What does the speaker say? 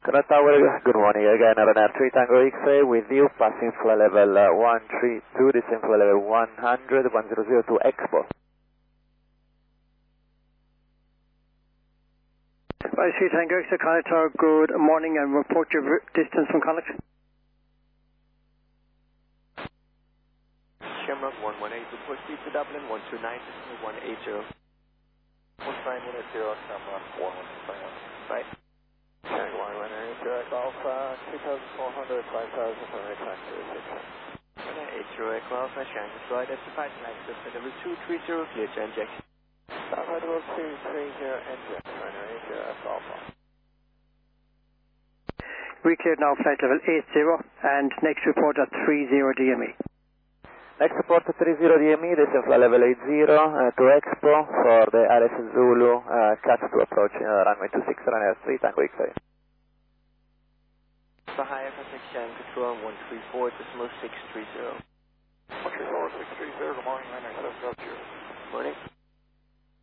Sonata Tower, good morning again, Ryanair 3 Tango X-ray with you, passing flight level 132, descent flight level 100, 1002 Expo. Right, 3 Tango X-ray, Connect Tower, good morning, and report your distance from Connect. Shamrock 118, report speed to Dublin, 129, 180. 1910, Shamrock 115. Right. Tango 180, Golf 2400, 5000, 80 Golf, Shanghai Flight, F5 access to level 230, clear to injection. Southward level 230, engine, 180, Golf. We cleared now flight level 80, and next report at 30 DME. Next report to 30 DME, descent flight level 80 to Expo for the RS Zulu, cut to approach runway 26, Ryanair 3 Tango X-ray. Bahia Contact Control 134.630. 134.630, good morning, Ryanair 7 Morning.